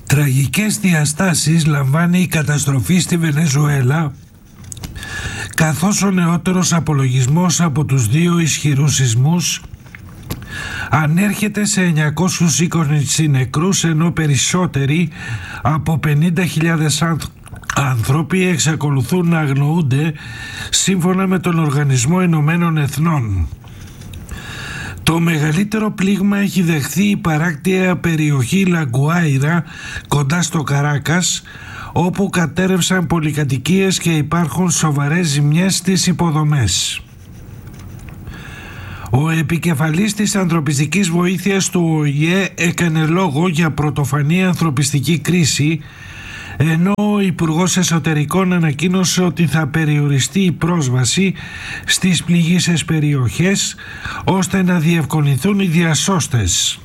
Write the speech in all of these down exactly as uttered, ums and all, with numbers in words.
Τραγικές διαστάσεις λαμβάνει η καταστροφή στη Βενεζουέλα, καθώς ο νεότερος απολογισμός από τους δύο ισχυρούς σεισμούς ανέρχεται σε εννιακόσιους είκοσι νεκρούς, ενώ περισσότεροι από πενήντα χιλιάδες άνθρωποι εξακολουθούν να αγνοούνται, σύμφωνα με τον Οργανισμό Ηνωμένων Εθνών. Το μεγαλύτερο πλήγμα έχει δεχθεί η παράκτια περιοχή Λαγκουάιρα κοντά στο Καράκας, όπου κατέρευσαν πολυκατοικίες και υπάρχουν σοβαρές ζημιές στις υποδομές. Ο επικεφαλής της ανθρωπιστικής βοήθειας του Ο Η Ε έκανε λόγο για πρωτοφανή ανθρωπιστική κρίση, ενώ ο Υπουργός Εσωτερικών ανακοίνωσε ότι θα περιοριστεί η πρόσβαση στις πληγείσες περιοχές ώστε να διευκολυνθούν οι διασώστες.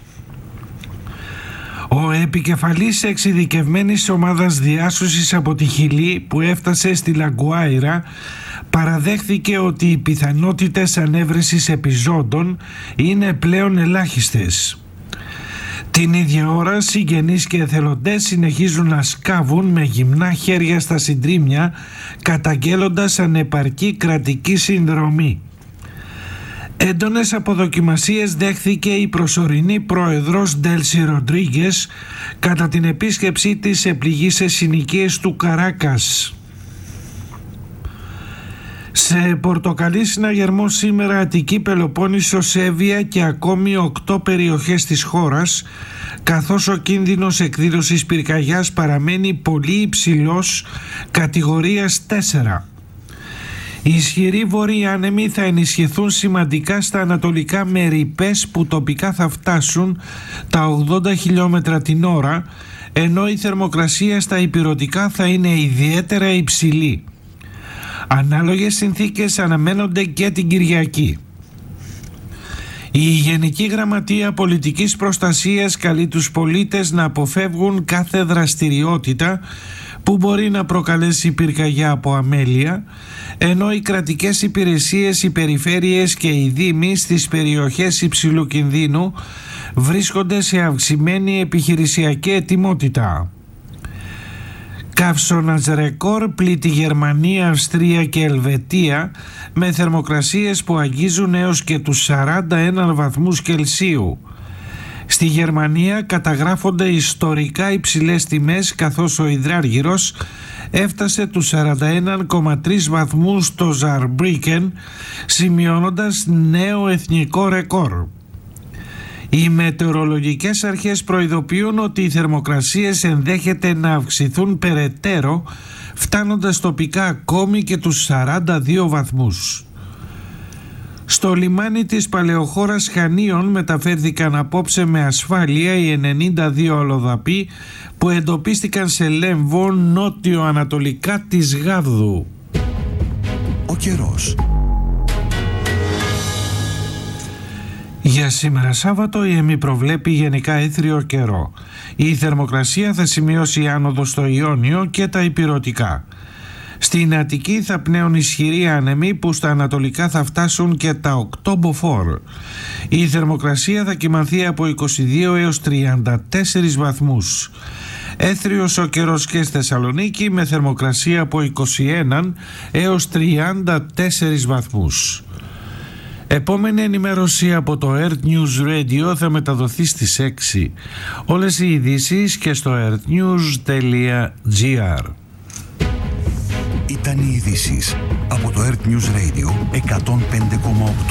Ο επικεφαλής εξειδικευμένης ομάδας διάσωσης από τη Χιλή που έφτασε στη Λαγκουάιρα παραδέχθηκε ότι οι πιθανότητες ανέβρεσης επιζώντων είναι πλέον ελάχιστες. Την ίδια ώρα, συγγενείς και εθελοντές συνεχίζουν να σκάβουν με γυμνά χέρια στα συντρίμμια, καταγγέλλοντας ανεπαρκή κρατική συνδρομή. Έντονες αποδοκιμασίες δέχθηκε η προσωρινή πρόεδρος Ντέλσι Ροντρίγκες κατά την επίσκεψή της σε πληγείσες συνοικίες του Καράκας. Σε πορτοκαλί συναγερμό σήμερα Αττική, Πελοπόννησο, Σέβια και ακόμη οκτώ περιοχές της χώρας, καθώς ο κίνδυνος εκδήλωσης πυρκαγιάς παραμένει πολύ υψηλός, κατηγορίας τέσσερα. Οι ισχυροί βόρειοι άνεμοι θα ενισχυθούν σημαντικά στα ανατολικά με ρηπές που τοπικά θα φτάσουν τα ογδόντα χιλιόμετρα την ώρα, ενώ η θερμοκρασία στα ηπειρωτικά θα είναι ιδιαίτερα υψηλή. Ανάλογες συνθήκες αναμένονται και την Κυριακή. Η Γενική Γραμματεία Πολιτικής Προστασίας καλεί τους πολίτες να αποφεύγουν κάθε δραστηριότητα που μπορεί να προκαλέσει πυρκαγιά από αμέλεια, ενώ οι κρατικές υπηρεσίες, οι περιφέρειες και οι δήμοι στις περιοχές υψηλού κινδύνου βρίσκονται σε αυξημένη επιχειρησιακή ετοιμότητα. Καύσωνας ρεκόρ πλήττει Γερμανία, Αυστρία και Ελβετία με θερμοκρασίες που αγγίζουν έως και τους σαράντα ένα βαθμούς Κελσίου. Στη Γερμανία καταγράφονται ιστορικά υψηλές τιμές, καθώς ο υδράργυρος έφτασε τους σαράντα ένα κόμμα τρία βαθμούς στο Ζαρμπρίκεν, σημειώνοντας νέο εθνικό ρεκόρ. Οι μετεωρολογικές αρχές προειδοποιούν ότι οι θερμοκρασίες ενδέχεται να αυξηθούν περαιτέρω, φτάνοντας τοπικά ακόμη και τους σαράντα δύο βαθμούς. Στο λιμάνι της παλαιοχώρας Χανίων μεταφέρθηκαν απόψε με ασφάλεια οι ενενήντα δύο αλλοδαποί που εντοπίστηκαν σε Λέμβο, νότιο-ανατολικά της Γάβδου. Ο καιρός. Για σήμερα Σάββατο η ΕΜΗ προβλέπει γενικά έθριο καιρό. Η θερμοκρασία θα σημειώσει άνοδο στο Ιόνιο και τα ηπειρωτικά. Στην Αττική θα πνέουν ισχυροί άνεμοι που στα ανατολικά θα φτάσουν και τα οκτώ μποφόρ. Η θερμοκρασία θα κυμανθεί από είκοσι δύο έως τριάντα τέσσερις βαθμούς. Έθριος ο καιρός και στη Θεσσαλονίκη με θερμοκρασία από είκοσι ένα έως τριάντα τέσσερις βαθμούς. Επόμενη ενημέρωση από το Earth News Radio θα μεταδοθεί στις έξι. Όλες οι ειδήσεις και στο earthnews τελεία gr. Ήταν οι ειδήσεις από το Earth News Radio εκατόν πέντε κόμμα οκτώ.